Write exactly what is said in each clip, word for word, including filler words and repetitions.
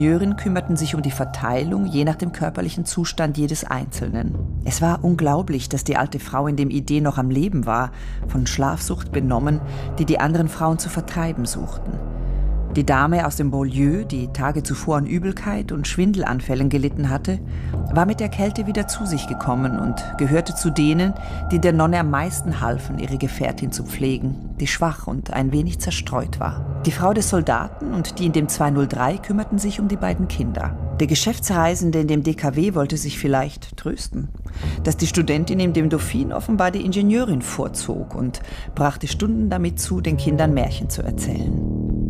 Ingenieurin kümmerten sich um die Verteilung, je nach dem körperlichen Zustand jedes Einzelnen. Es war unglaublich, dass die alte Frau in dem Idee noch am Leben war, von Schlafsucht benommen, die die anderen Frauen zu vertreiben suchten. Die Dame aus dem Beaulieu, die Tage zuvor an Übelkeit und Schwindelanfällen gelitten hatte, war mit der Kälte wieder zu sich gekommen und gehörte zu denen, die der Nonne am meisten halfen, ihre Gefährtin zu pflegen, die schwach und ein wenig zerstreut war. Die Frau des Soldaten und die in dem zweihundertdrei kümmerten sich um die beiden Kinder. Der Geschäftsreisende in dem D K W wollte sich vielleicht trösten, dass die Studentin in dem Dauphin offenbar die Ingenieurin vorzog und brachte Stunden damit zu, den Kindern Märchen zu erzählen.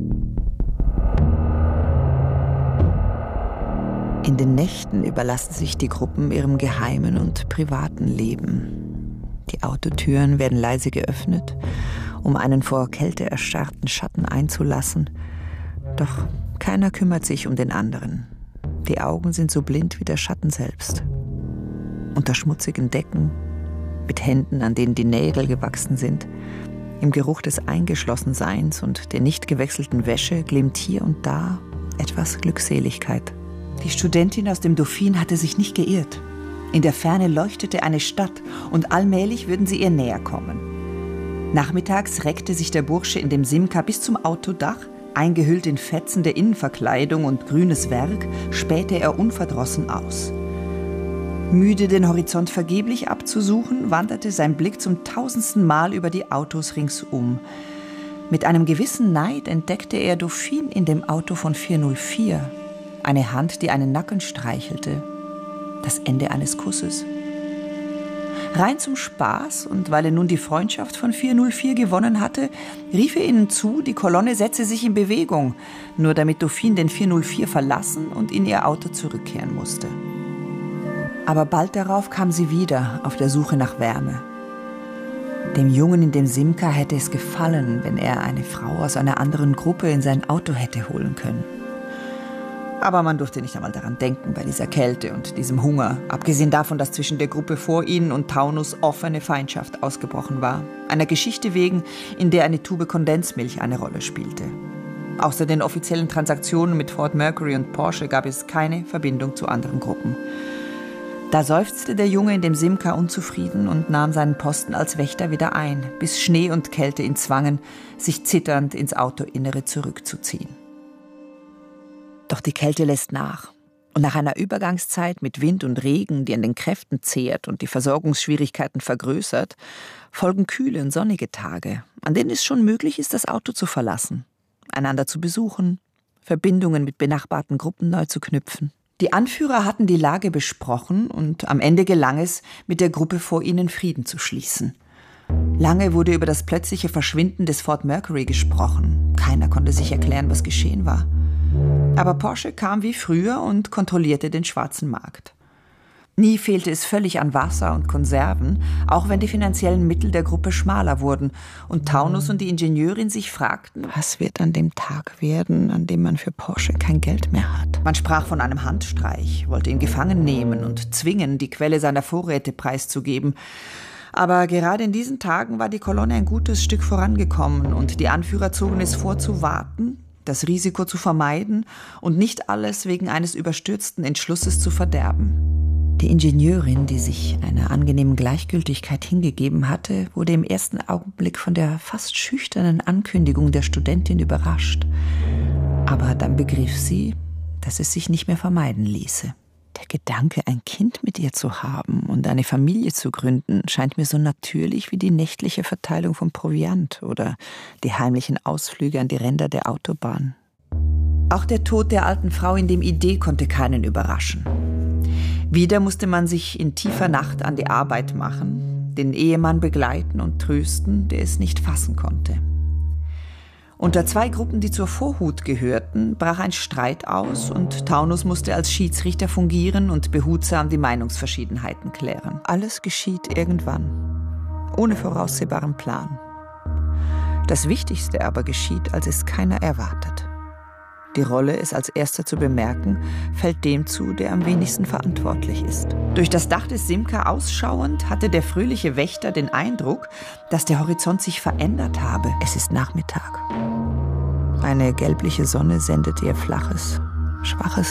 In den Nächten überlassen sich die Gruppen ihrem geheimen und privaten Leben. Die Autotüren werden leise geöffnet, um einen vor Kälte erstarrten Schatten einzulassen. Doch keiner kümmert sich um den anderen. Die Augen sind so blind wie der Schatten selbst. Unter schmutzigen Decken, mit Händen, an denen die Nägel gewachsen sind, im Geruch des Eingeschlossenseins und der nicht gewechselten Wäsche glimmt hier und da etwas Glückseligkeit. Die Studentin aus dem Dauphin hatte sich nicht geirrt. In der Ferne leuchtete eine Stadt und allmählich würden sie ihr näher kommen. Nachmittags reckte sich der Bursche in dem Simca bis zum Autodach, eingehüllt in Fetzen der Innenverkleidung und grünes Werk, spähte er unverdrossen aus. Müde, den Horizont vergeblich abzusuchen, wanderte sein Blick zum tausendsten Mal über die Autos ringsum. Mit einem gewissen Neid entdeckte er Dauphin in dem Auto von vierhundertvier. Eine Hand, die einen Nacken streichelte. Das Ende eines Kusses. Rein zum Spaß und weil er nun die Freundschaft von vierhundertvier gewonnen hatte, rief er ihnen zu, die Kolonne setze sich in Bewegung, nur damit Dauphin den vierhundertvier verlassen und in ihr Auto zurückkehren musste. Aber bald darauf kam sie wieder auf der Suche nach Wärme. Dem Jungen in dem Simca hätte es gefallen, wenn er eine Frau aus einer anderen Gruppe in sein Auto hätte holen können. Aber man durfte nicht einmal daran denken bei dieser Kälte und diesem Hunger, abgesehen davon, dass zwischen der Gruppe vor ihnen und Taunus offene Feindschaft ausgebrochen war. Einer Geschichte wegen, in der eine Tube Kondensmilch eine Rolle spielte. Außer den offiziellen Transaktionen mit Ford Mercury und Porsche gab es keine Verbindung zu anderen Gruppen. Da seufzte der Junge in dem Simca unzufrieden und nahm seinen Posten als Wächter wieder ein, bis Schnee und Kälte ihn zwangen, sich zitternd ins Autoinnere zurückzuziehen. Doch die Kälte lässt nach. Und nach einer Übergangszeit mit Wind und Regen, die an den Kräften zehrt und die Versorgungsschwierigkeiten vergrößert, folgen kühle und sonnige Tage, an denen es schon möglich ist, das Auto zu verlassen, einander zu besuchen, Verbindungen mit benachbarten Gruppen neu zu knüpfen. Die Anführer hatten die Lage besprochen und am Ende gelang es, mit der Gruppe vor ihnen Frieden zu schließen. Lange wurde über das plötzliche Verschwinden des Ford Mercury gesprochen. Keiner konnte sich erklären, was geschehen war. Aber Porsche kam wie früher und kontrollierte den schwarzen Markt. Nie fehlte es völlig an Wasser und Konserven, auch wenn die finanziellen Mittel der Gruppe schmaler wurden und Taunus und die Ingenieurin sich fragten, was wird an dem Tag werden, an dem man für Porsche kein Geld mehr hat. Man sprach von einem Handstreich, wollte ihn gefangen nehmen und zwingen, die Quelle seiner Vorräte preiszugeben. Aber gerade in diesen Tagen war die Kolonne ein gutes Stück vorangekommen und die Anführer zogen es vor, zu warten, das Risiko zu vermeiden und nicht alles wegen eines überstürzten Entschlusses zu verderben. Die Ingenieurin, die sich einer angenehmen Gleichgültigkeit hingegeben hatte, wurde im ersten Augenblick von der fast schüchternen Ankündigung der Studentin überrascht. Aber dann begriff sie, dass es sich nicht mehr vermeiden ließe. Der Gedanke, ein Kind mit ihr zu haben und eine Familie zu gründen, scheint mir so natürlich wie die nächtliche Verteilung von Proviant oder die heimlichen Ausflüge an die Ränder der Autobahn. Auch der Tod der alten Frau in dem Idee konnte keinen überraschen. Wieder musste man sich in tiefer Nacht an die Arbeit machen, den Ehemann begleiten und trösten, der es nicht fassen konnte. Unter zwei Gruppen, die zur Vorhut gehörten, brach ein Streit aus und Taunus musste als Schiedsrichter fungieren und behutsam die Meinungsverschiedenheiten klären. Alles geschieht irgendwann, ohne voraussehbaren Plan. Das Wichtigste aber geschieht, als es keiner erwartet. Die Rolle, es als Erster zu bemerken, fällt dem zu, der am wenigsten verantwortlich ist. Durch das Dach des Simca ausschauend hatte der fröhliche Wächter den Eindruck, dass der Horizont sich verändert habe. Es ist Nachmittag. Eine gelbliche Sonne sendet ihr flaches, schwaches